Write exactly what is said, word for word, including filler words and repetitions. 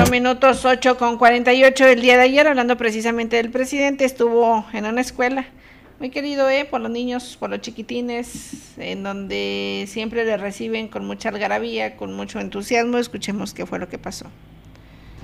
cuatro minutos, ocho con cuarenta y ocho. El día de ayer, hablando precisamente del presidente, estuvo en una escuela muy querido, eh, por los niños, por los chiquitines, en donde siempre le reciben con mucha algarabía, con mucho entusiasmo. Escuchemos qué fue lo que pasó.